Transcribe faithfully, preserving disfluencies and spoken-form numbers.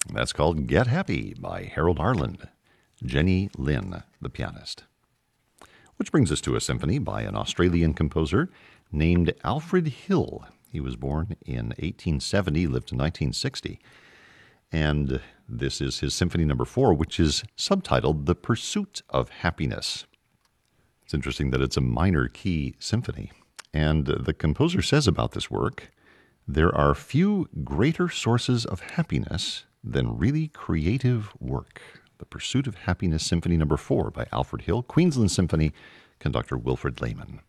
That's called Get Happy by Harold Arlen, Jenny Lin, the pianist. Which brings us to a symphony by an Australian composer named Alfred Hill. He was born in eighteen seventy, lived to nineteen sixty. And this is his Symphony Number Four, which is subtitled The Pursuit of Happiness. It's interesting that it's a minor key symphony. And the composer says about this work, there are few greater sources of happiness than really creative work. The Pursuit of Happiness, Symphony Number Four by Alfred Hill, Queensland Symphony, conductor Wilfred Lehman.